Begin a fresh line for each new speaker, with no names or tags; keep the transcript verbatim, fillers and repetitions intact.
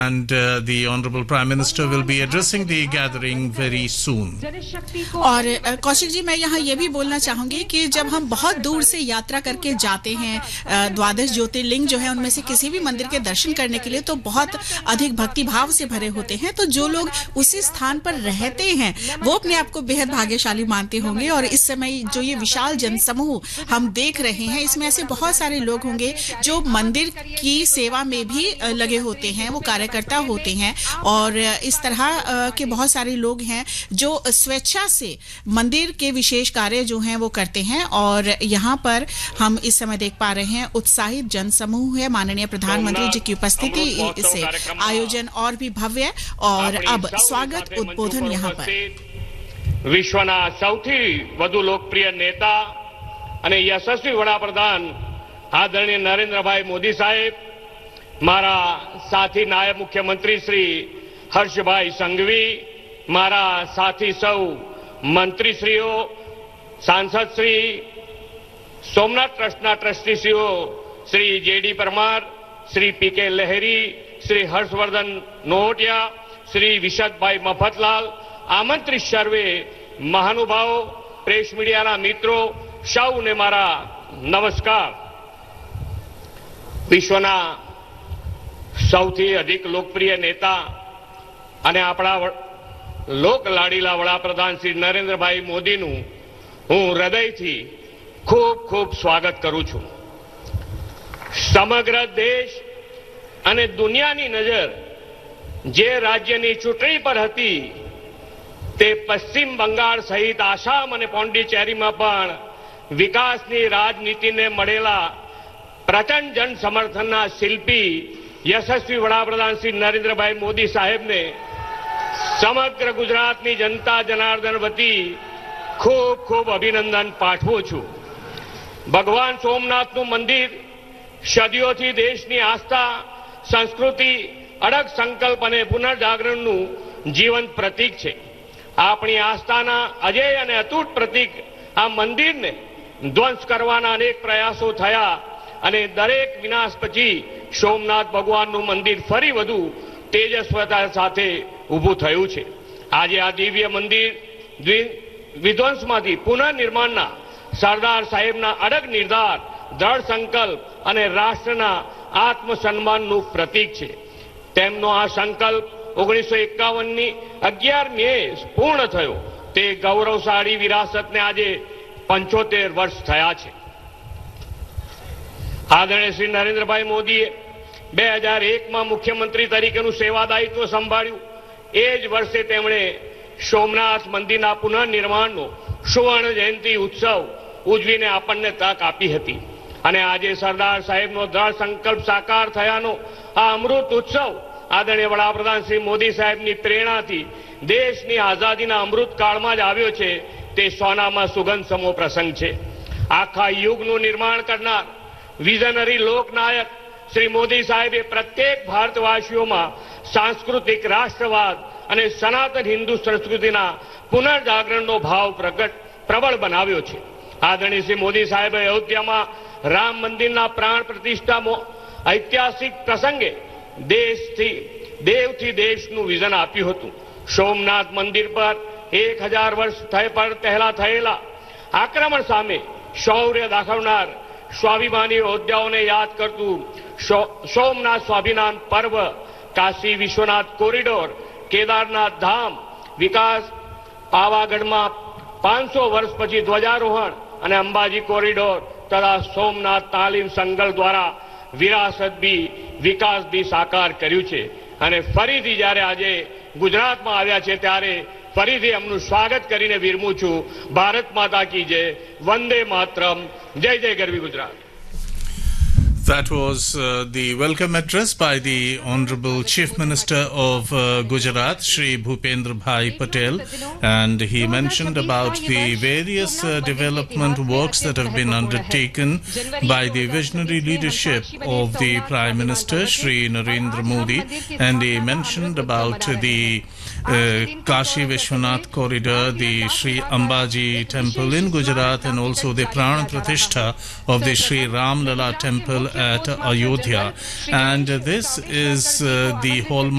And uh, the Honorable Prime Minister will be addressing the gathering very soon.
और कौशिक जी, मैं यहाँ ये भी बोलना चाहूंगी कि जब हम बहुत दूर से यात्रा करके जाते हैं द्वादश ज्योतिर्लिंग जो है उनमें से किसी भी मंदिर के दर्शन करने के लिए, तो बहुत अधिक भक्ति भाव से भरे होते हैं। तो जो लोग उसी स्थान पर रहते हैं वो अपने आप को बेहद भाग्यशाली मानते होंगे। और इस समय जो ये विशाल जनसमूह हम देख रहे हैं, इसमें ऐसे बहुत सारे लोग होंगे जो मंदिर की सेवा में भी लगे होते हैं, वो कार्य करता होते हैं। और इस तरह के बहुत सारे लोग हैं जो स्वेच्छा से मंदिर के विशेष कार्य जो हैं वो करते हैं। और यहाँ पर हम इस समय देख पा रहे हैं उत्साहित जनसमूह है। माननीय प्रधानमंत्री जी की उपस्थिति से आयोजन और भी भव्य। और अब स्वागत उद्बोधन यहाँ पर
विश्वना सौथी વધુ લોકપ્રિય नेता અને યશસ્વી વડાપ્રધાન આદરણીય નરેન્દ્રભાઈ મોદી સાહેબ, મારા સાથી નાયબ મુખ્યમંત્રી શ્રી હર્ષભાઈ સંઘવી, મારા સાથી સૌ મંત્રીશ્રીઓ, સાંસદશ્રી, સોમનાથ ટ્રસ્ટના ટ્રસ્ટીશ્રીઓ શ્રી જેડી પરમાર, શ્રી પી કે લહેરી, શ્રી હર્ષવર્ધન નોહટિયા, શ્રી વિશદભાઈ મફતલાલ, આમંત્રિત સર્વે મહાનુભાવો, પ્રેસ મીડિયાના મિત્રો, સૌને મારા નમસ્કાર। વિશ્વના સૌથી અધિક લોકપ્રિય નેતા અને આપણા લોક લાડીલા વડાપ્રધાન શ્રી નરેન્દ્રભાઈ મોદીનું હું હૃદયથી ખૂબ ખૂબ સ્વાગત કરું છું। સમગ્ર દેશ અને દુનિયાની નજર જે રાજ્યની ચૂંટણી પર હતી તે પશ્ચિમ બંગાળ સહિત આસામ અને પોંડિચેરીમાં પણ વિકાસની રાજનીતિને મળેલા પ્રચંડ જન સમર્થનના શિલ્પી યશસ્વી વડાપ્રધાન શ્રી નરેન્દ્રભાઈ મોદી સાહેબને સમગ્ર ગુજરાતની જનતા જનાર્દન વતી ખૂબ ખૂબ અભિનંદન પાઠવું છું। ભગવાન સોમનાથનું મંદિર સદીઓથી દેશની આસ્થા, સંસ્કૃતિ, અડગ સંકલ્પ અને પુનર્જાગરણનું જીવંત પ્રતીક છે। આપણી આસ્થાના અજેય અને અતૂટ પ્રતીક આ મંદિરને ધ્વંસ કરવાના અનેક પ્રયાસો થયા અને દરેક વિનાશ પછી સોમનાથ ભગવાનનું મંદિર ફરી વધુ તેજસ્વતા સાથે ઊભું થયું છે। આજે આ દિવ્ય મંદિર વિધ્વંસમાંથી પુનઃનિર્માણના સરદાર સાહેબના અડગ નિર્ધાર, દ્રઢ સંકલ્પ અને રાષ્ટ્રના આત્મસન્માનનું પ્રતીક છે। તેમનો આ સંકલ્પ ઓગણીસો એકાવનની અગિયારમીએ પૂર્ણ થયો। તે ગૌરવશાળી વિરાસતને આજે પંચોતેર વર્ષ થયા છે। આદરણીય શ્રી નરેન્દ્રભાઈ મોદીએ બે હજાર એકમાં મુખ્યમંત્રી તરીકેનું સેવાદાયિત્વ સંભાળ્યું। એ જ વર્ષે તેમણે સોમનાથ મંદિરના પુનઃનિર્માણનો સુવર્ણ જયંતિ ઉત્સવ ઉજવીને આપણને તક આપી હતી। અને આજે સરદાર સાહેબનો દ્રઢ સંકલ્પ સાકાર થયાનો આ અમૃત ઉત્સવ આદરણીય વડાપ્રધાન શ્રી મોદી સાહેબની પ્રેરણાથી દેશની આઝાદીના અમૃતકાળમાં જ આવ્યો છે। તે સોનામાં સુગંધ સમો પ્રસંગ છે। આખા યુગનું નિર્માણ કરનાર વિઝનરી લોકનાયક શ્રી મોદી સાહેબે પ્રત્યેક ભારતવાસીઓમાં સાંસ્કૃતિક રાષ્ટ્રવાદ અને સનાતન હિન્દુ સંસ્કૃતિના પુનર્જાગરણનો ભાવ પ્રગટ પ્રબળ બનાવ્યો છે। આદરણીય શ્રી મોદી સાહેબે અયોધ્યામાં રામ મંદિરના પ્રાણ પ્રતિષ્ઠા ઐતિહાસિક પ્રસંગે દેશથી દેવથી દેશનું વિઝન આપ્યું હતું। સોમનાથ મંદિર પર એક હજાર વર્ષ પહેલા થયેલા આક્રમણ સામે શૌર્ય દાખવનાર સ્વાભિમાની યોદ્ધાઓને યાદ કરતું સોમનાથ સ્વાભિમાન પર્વ, કાશી વિશ્વનાથ કોરિડોર, કેદારનાથ ધામ વિકાસ, પાવાગઢમાં પાંચસો વર્ષ પછી ધ્વજારોહણ અને અંબાજી કોરિડોર તથા સોમનાથ તાલીમ સંકલ્પ દ્વારા વિરાસત બી વિકાસ બી સાકાર કર્યું છે। અને ફરીથી જ્યારે આજે ગુજરાતમાં આવ્યા છે ત્યારે ફરીથી એમનું સ્વાગત કરીને વિરમું છું। ભારત માતા કી જય, વંદે માતરમ, જય જય ગરવી Gujarat.
That was uh, the welcome address by the Honorable Chief Minister of uh, Gujarat, Shri Bhupendra Bhai Patel, and he mentioned about the various uh, development works that have been undertaken by the visionary leadership of the Prime Minister, Shri Narendra Modi, and he mentioned about the uh, Kashi Vishwanath corridor, the Shri Ambaji temple in Gujarat, and also the Pran Pratishtha of the Shri Ram Lala temple at Ayodhya. And this is uh, the hallmark